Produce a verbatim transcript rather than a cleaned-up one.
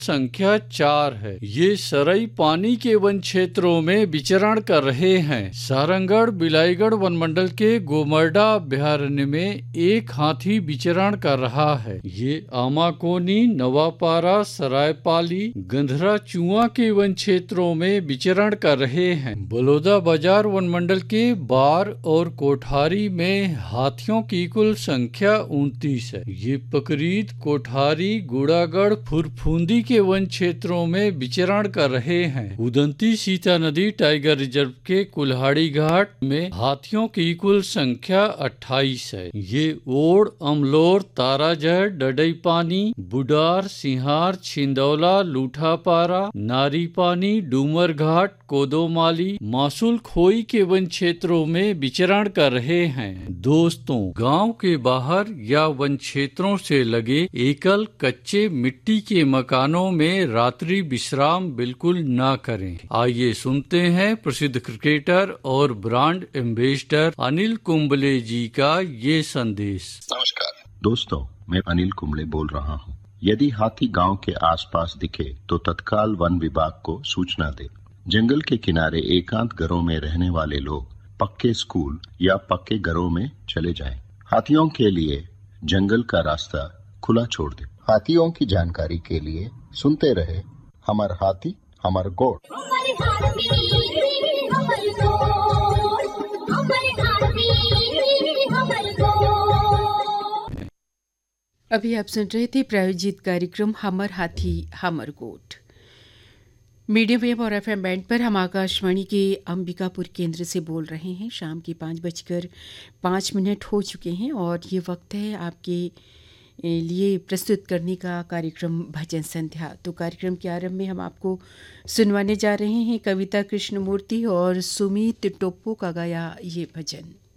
संख्या चार है। ये सरई पानी के वन क्षेत्रों में विचरण कर रहे हैं। सारंगढ़ बिलाईगढ़ वन मंडल के गोमर्डा अभ्यारण्य में एक हाथी विचरण कर रहा है। ये आमाकोनी, नवापारा, सरायपाली, गंधरा चुआ के वन क्षेत्रों में विचरण कर रहे हैं। बलौदा बाजार वन मंडल के बार और कोठारी में हाथियों की कुल संख्या उनतीस है। ये पकरीद, कोठारी, गुड़ागढ़, फुरफुंदी के वन क्षेत्रों में विचरण कर रहे हैं। उदंती सीता नदी टाइगर रिजर्व के कुल्हाड़ी घाट में हाथियों की कुल संख्या अट्ठाईस है। ये ओड़, अमलोर, ताराजहर, डडई पानी, बुडार, सिंहार, छिंदौला, लूठापारा, नारी पानी, डूमर घाट, कोदोमाली, मासूल खोई के वन क्षेत्रों में विचरण कर रहे हैं। दोस्तों, गांव के बाहर या वन क्षेत्रों से लगे एकल कच्चे मिट्टी के मकानों में रात्रि विश्राम बिल्कुल ना करें। आइए सुनते हैं प्रसिद्ध क्रिकेटर और ब्रांड एम्बेसडर अनिल कुंबले जी का ये संदेश। नमस्कार दोस्तों, मैं अनिल कुंबले बोल रहा हूँ। यदि हाथी गांव के आसपास दिखे तो तत्काल वन विभाग को सूचना दे। जंगल के किनारे एकांत घरों में रहने वाले लोग पक्के स्कूल या पक्के घरों में चले जाएं। हाथियों के लिए जंगल का रास्ता खुला छोड़ दे। हाथियों की जानकारी के लिए सुनते रहे हमर हाथी हमर गोड़। अभी आप सुन रहे थे प्रायोजित कार्यक्रम हमर हाथी हमर गोठ। मीडियम वेव और एफएम बैंड पर हम आकाशवाणी के अंबिकापुर केंद्र से बोल रहे हैं। शाम के पाँच बजकर पाँच मिनट हो चुके हैं और ये वक्त है आपके लिए प्रस्तुत करने का कार्यक्रम भजन संध्या। तो कार्यक्रम के आरंभ में हम आपको सुनवाने जा रहे हैं कविता कृष्णमूर्ति और सुमित टोप्पो का गाया ये भजन।